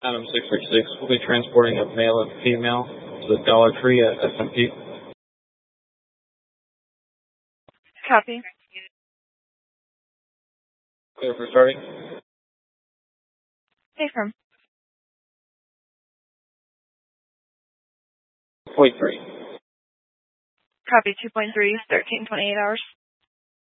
Adam 666, we'll be transporting a male and female to the Dollar Tree at SMP. Copy. Clear for starting. Affirm. Point 3. Copy 2.3, 13:28 hours.